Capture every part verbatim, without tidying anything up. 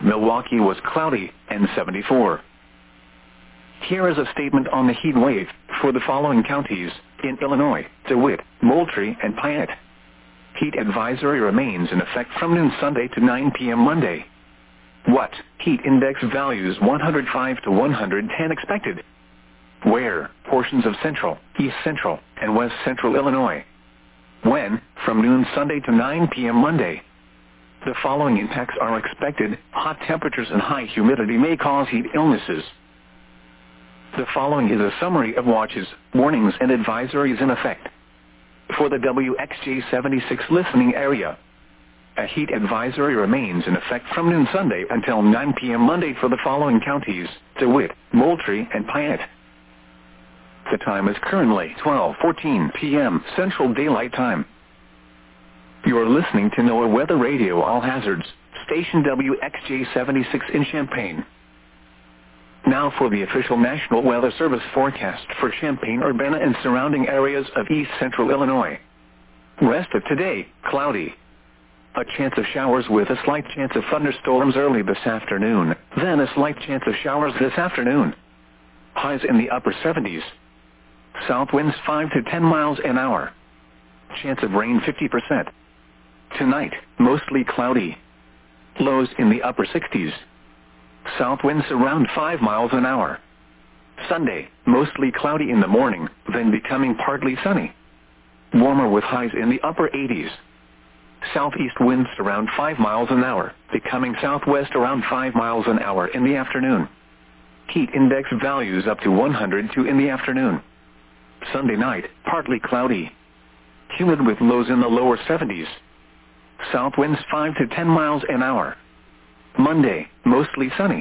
Milwaukee was cloudy and seventy-four. Here is a statement on the heat wave for the following counties in Illinois: DeWitt, Moultrie, and Piatt. Heat advisory remains in effect from noon Sunday to nine p m Monday. What? Heat index values one hundred five to one hundred ten expected. Where? Portions of central, east central, and west central Illinois. When? From noon Sunday to nine p m Monday. The following impacts are expected: hot temperatures and high humidity may cause heat illnesses. The following is a summary of watches, warnings, and advisories in effect. For the W X J seventy-six listening area, a heat advisory remains in effect from noon Sunday until nine p m Monday for the following counties: DeWitt, Moultrie, and Piatt. The time is currently twelve fourteen p m Central Daylight Time. You are listening to NOAA Weather Radio All Hazards, station W X J seventy-six in Champaign. Now for the official National Weather Service forecast for Champaign-Urbana and surrounding areas of east central Illinois. Rest of today, cloudy. A chance of showers with a slight chance of thunderstorms early this afternoon, then a slight chance of showers this afternoon. Highs in the upper seventies. South winds five to ten miles an hour. Chance of rain fifty percent. Tonight, mostly cloudy. Lows in the upper sixties. South winds around five miles an hour. Sunday, mostly cloudy in the morning, then becoming partly sunny. Warmer with highs in the upper eighties. Southeast winds around five miles an hour, becoming southwest around five miles an hour in the afternoon. Heat index values up to one hundred two in the afternoon. Sunday night, partly cloudy. Humid with lows in the lower seventies. South winds five to ten miles an hour. Monday, mostly sunny.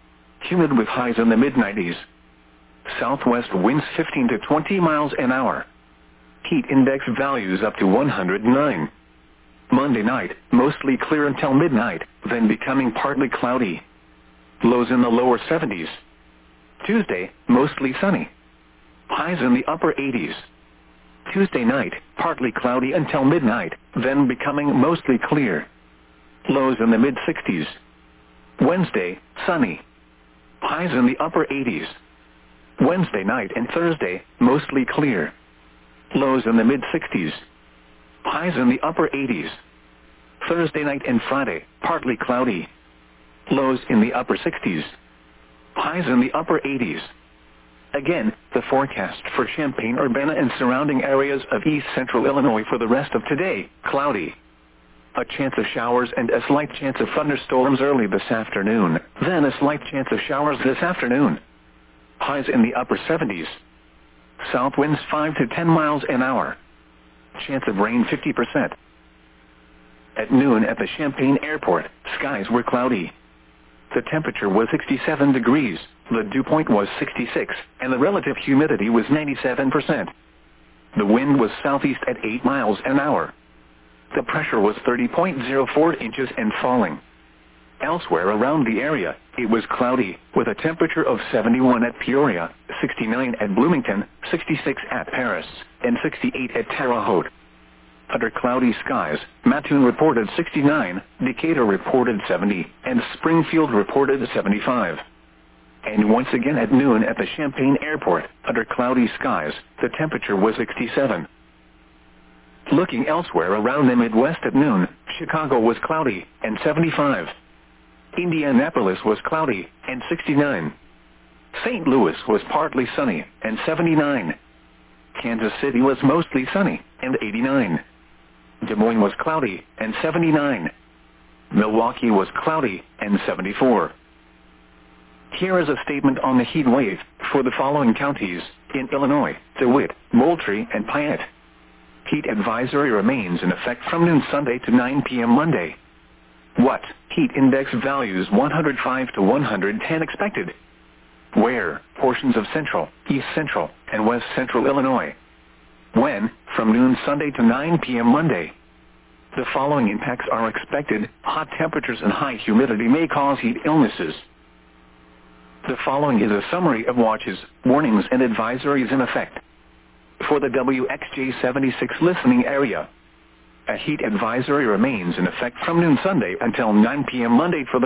Humid with highs in the mid nineties. Southwest winds fifteen to twenty miles an hour. Heat index values up to one hundred nine. Monday night, mostly clear until midnight, then becoming partly cloudy. Lows in the lower seventies. Tuesday, mostly sunny. Highs in the upper eighties. Tuesday night, partly cloudy until midnight, then becoming mostly clear. Lows in the mid sixties. Wednesday, sunny. Highs in the upper eighties. Wednesday night and Thursday, mostly clear. Lows in the mid sixties. Highs in the upper eighties. Thursday night and Friday, partly cloudy. Lows in the upper sixties. Highs in the upper eighties. Again, the forecast for Champaign-Urbana and surrounding areas of east central Illinois for the rest of today: cloudy. A chance of showers and a slight chance of thunderstorms early this afternoon, then a slight chance of showers this afternoon. Highs in the upper seventies. South winds five to ten miles an hour. Chance of rain fifty percent. At noon at the Champaign Airport, skies were cloudy. The temperature was sixty-seven degrees, the dew point was sixty-six, and the relative humidity was ninety-seven percent. The wind was southeast at eight miles an hour. The pressure was thirty point zero four inches and falling. Elsewhere around the area, it was cloudy, with a temperature of seventy-one at Peoria, sixty-nine at Bloomington, sixty-six at Paris, and sixty-eight at Terre Haute. Under cloudy skies, Mattoon reported sixty-nine, Decatur reported seventy, and Springfield reported seventy-five. And once again at noon at the Champaign Airport, under cloudy skies, the temperature was sixty-seven. Looking elsewhere around the Midwest at noon, Chicago was cloudy, and seventy-five. Indianapolis was cloudy, and sixty-nine. Saint Louis was partly sunny, and seventy-nine. Kansas City was mostly sunny, and eighty-nine. Des Moines was cloudy, and seventy-nine. Milwaukee was cloudy, and seventy-four. Here is a statement on the heat wave for the following counties in Illinois: DeWitt, Moultrie, and Piatt. Heat advisory remains in effect from noon Sunday to nine p m Monday. What? Heat index values one hundred five to one hundred ten expected. Where? Portions of central, east central, and west central Illinois. When? From noon Sunday to nine p m Monday. The following impacts are expected: hot temperatures and high humidity may cause heat illnesses. The following is a summary of watches, warnings, and advisories in effect. For the W X J seventy-six listening area, a heat advisory remains in effect from noon Sunday until nine p m Monday for the